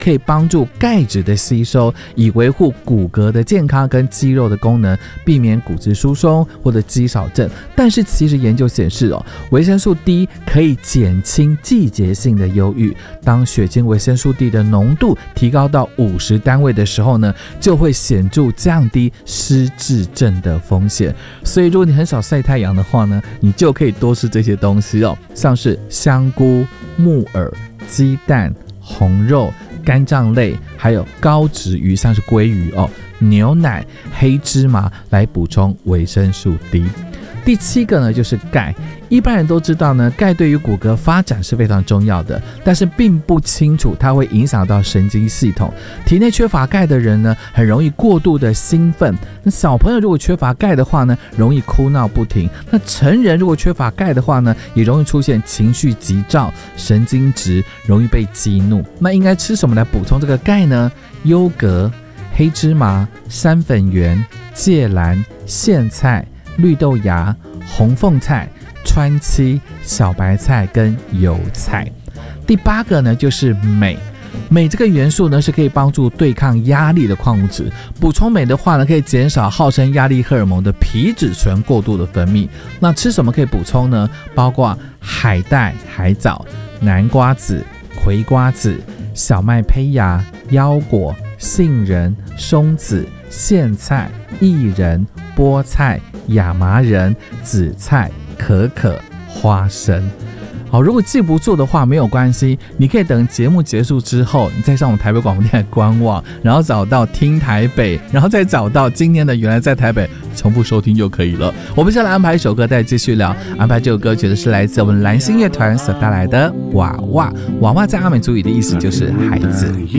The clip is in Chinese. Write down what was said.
可以帮助钙质的吸收，以维护骨骼的健康跟肌肉的功能，避免骨质疏松或者肌少症。但是其实研究显示维生素 D 可以减轻季节性的忧郁。当血清维生素 D 的浓度提高到50单位的时候呢，就会显著降低失智症的风险。所以如果你很少晒太阳的话呢，你就可以多吃这些东西像是香菇、木耳、鸡蛋、红肉、肝脏类，还有高质鱼，像是鲑鱼牛奶、黑芝麻来补充维生素 D。第7个呢就是钙。一般人都知道呢，钙对于骨骼发展是非常重要的，但是并不清楚它会影响到神经系统。体内缺乏钙的人呢，很容易过度的兴奋。那小朋友如果缺乏钙的话呢，容易哭闹不停。那成人如果缺乏钙的话呢，也容易出现情绪急躁、神经质，容易被激怒。那应该吃什么来补充这个钙呢？优格、黑芝麻、山粉圆、芥蓝、苋菜、绿豆芽、红凤菜、川七、小白菜跟油菜。第8个呢就是镁。镁这个元素呢是可以帮助对抗压力的矿物质，补充镁的话呢，可以减少号称压力荷尔蒙的皮质醇过度的分泌。那吃什么可以补充呢？包括海带、海藻、南瓜子、葵瓜子、小麦胚芽、腰果、杏仁、松子、苋菜、薏仁、菠菜、亚麻仁、紫菜、可可、花生。好，如果记不住的话没有关系，你可以等节目结束之后，你再上我们台北广播电台官网，然后找到听台北，然后再找到今天的原来在台北，重复收听就可以了。我们先来安排一首歌，再继续聊。安排这首歌曲的是来自我们蓝星乐团所带来的娃娃。娃娃在阿美族语的意思就是孩子。